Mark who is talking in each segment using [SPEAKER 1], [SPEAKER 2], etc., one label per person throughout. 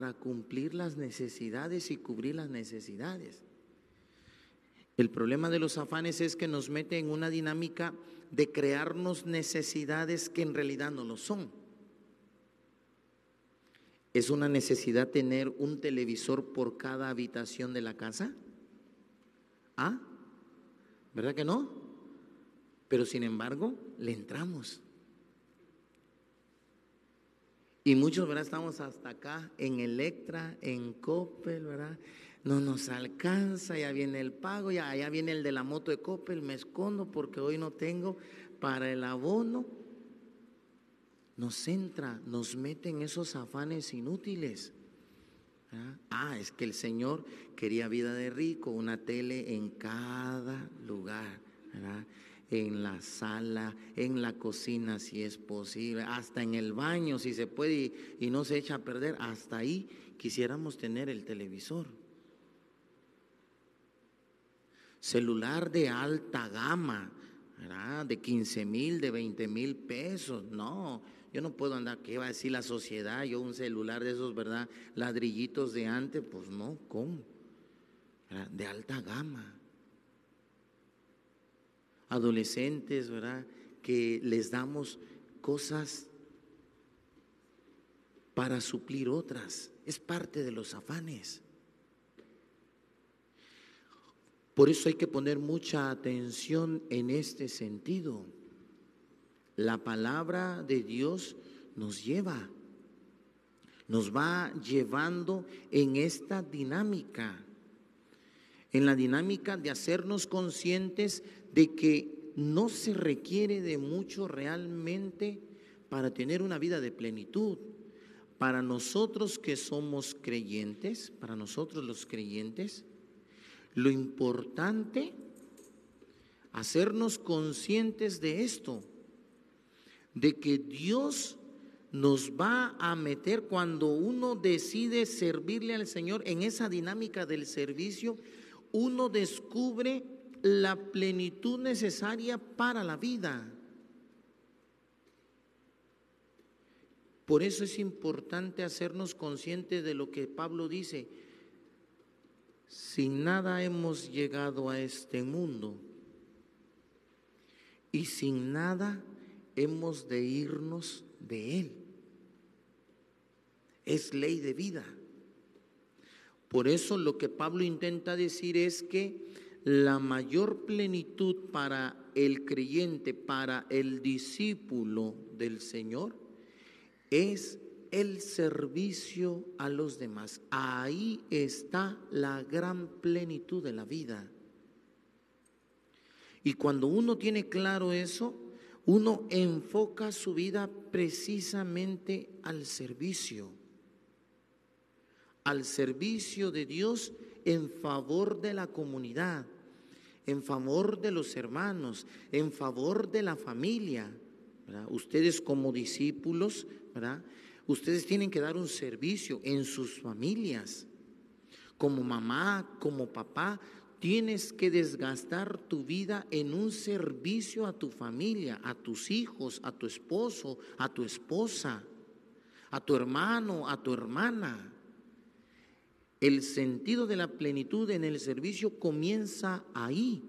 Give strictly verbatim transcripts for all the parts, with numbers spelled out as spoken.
[SPEAKER 1] para cumplir las necesidades y cubrir las necesidades. El problema de los afanes es que nos mete en una dinámica de crearnos necesidades que en realidad no lo son. ¿Es una necesidad tener un televisor por cada habitación de la casa? ¿Ah? ¿Verdad que no? Pero sin embargo, le entramos. Y muchos, ¿verdad? Estamos hasta acá en Electra, en Coppel, ¿verdad? No nos alcanza, ya viene el pago, ya allá viene el de la moto de Coppel, me escondo porque hoy no tengo para el abono. Nos entra, nos mete en esos afanes inútiles, ¿verdad? Ah, es que el Señor quería vida de rico, una tele en cada lugar, ¿verdad? En la sala, en la cocina si es posible, hasta en el baño si se puede y, y no se echa a perder, hasta ahí quisiéramos tener el televisor. Celular de alta gama, ¿verdad? De quince mil, de veinte mil pesos, no, yo no puedo andar, ¿qué va a decir la sociedad? Yo un celular de esos, ¿verdad? Ladrillitos de antes, pues no, ¿cómo? ¿Verdad? De alta gama. Adolescentes, ¿verdad? Que les damos cosas para suplir otras, es parte de los afanes. Por eso hay que poner mucha atención en este sentido. La palabra de Dios nos lleva, nos va llevando en esta dinámica, en la dinámica de hacernos conscientes de que no se requiere de mucho realmente para tener una vida de plenitud. Para nosotros que somos creyentes, para nosotros los creyentes, lo importante, hacernos conscientes de esto, de que Dios nos va a meter cuando uno decide servirle al Señor en esa dinámica del servicio, uno descubre la plenitud necesaria para la vida. Por eso es importante hacernos conscientes de lo que Pablo dice: sin nada hemos llegado a este mundo y sin nada hemos de irnos de él. Es ley de vida. Por eso lo que Pablo intenta decir es que la mayor plenitud para el creyente, para el discípulo del Señor, es el servicio a los demás. Ahí está la gran plenitud de la vida. Y cuando uno tiene claro eso, uno enfoca su vida precisamente al servicio, al servicio de Dios en favor de la comunidad, en favor de los hermanos, en favor de la familia, ¿verdad? Ustedes como discípulos, ¿verdad? Ustedes tienen que dar un servicio en sus familias. Como mamá, como papá, tienes que desgastar tu vida en un servicio a tu familia, a tus hijos, a tu esposo, a tu esposa, a tu hermano, a tu hermana. El sentido de la plenitud en el servicio comienza ahí.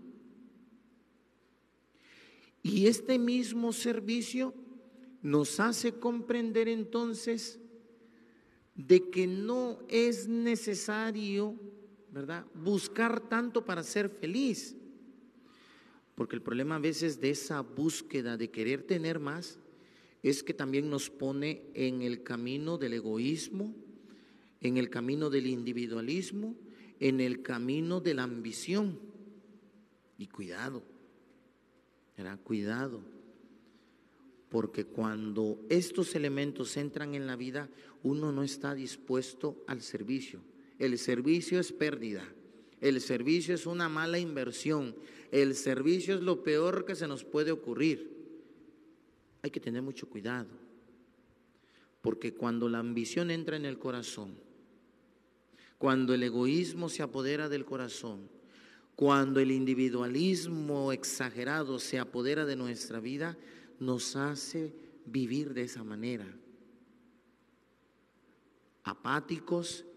[SPEAKER 1] Y este mismo servicio nos hace comprender entonces de que no es necesario, ¿verdad?, buscar tanto para ser feliz. Porque el problema a veces de esa búsqueda de querer tener más es que también nos pone en el camino del egoísmo, en el camino del individualismo, en el camino de la ambición. Y cuidado, ¿verdad? Cuidado. Porque cuando estos elementos entran en la vida, uno no está dispuesto al servicio. El servicio es pérdida, el servicio es una mala inversión, el servicio es lo peor que se nos puede ocurrir. Hay que tener mucho cuidado, porque cuando la ambición entra en el corazón, cuando el egoísmo se apodera del corazón, cuando el individualismo exagerado se apodera de nuestra vida, nos hace vivir de esa manera. apáticos